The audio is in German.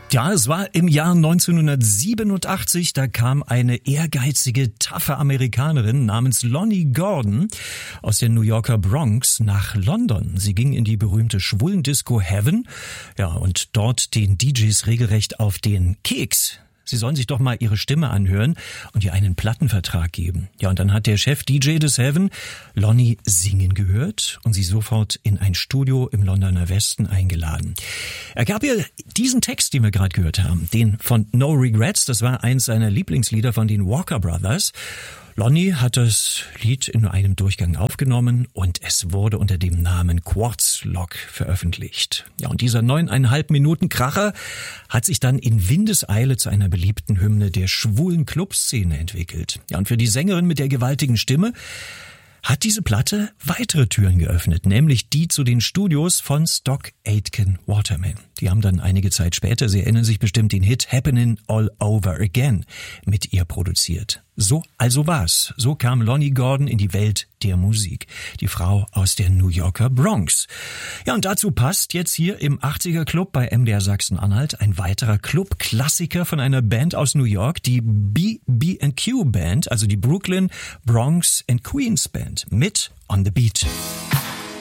Ja, es war im Jahr 1987, da kam eine ehrgeizige, taffe Amerikanerin namens Lonnie Gordon aus der New Yorker Bronx nach London. Sie ging in die berühmte Schwulendisco Heaven, ja, und dort den DJs regelrecht auf den Keks. Sie sollen sich doch mal ihre Stimme anhören und ihr einen Plattenvertrag geben. Ja, und dann hat der Chef-DJ des Heaven Lonnie singen gehört und sie sofort in ein Studio im Londoner Westen eingeladen. Er gab ihr diesen Text, den wir gerade gehört haben, den von No Regrets. Das war eins seiner Lieblingslieder von den Walker Brothers. Lonnie hat das Lied in nur einem Durchgang aufgenommen und es wurde unter dem Namen Quartz Lock veröffentlicht. Ja, und dieser 9,5 Minuten Kracher hat sich dann in Windeseile zu einer beliebten Hymne der schwulen Clubszene entwickelt. Ja, und für die Sängerin mit der gewaltigen Stimme hat diese Platte weitere Türen geöffnet, nämlich die zu den Studios von Stock Aitken Waterman. Die haben dann einige Zeit später, Sie erinnern sich bestimmt, den Hit Happening All Over Again mit ihr produziert. So also war's. So kam Lonnie Gordon in die Welt der Musik. Die Frau aus der New Yorker Bronx. Ja, und dazu passt jetzt hier im 80er Club bei MDR Sachsen-Anhalt ein weiterer Club-Klassiker von einer Band aus New York, die BB&Q Band, also die Brooklyn, Bronx and Queens Band mit On the Beat.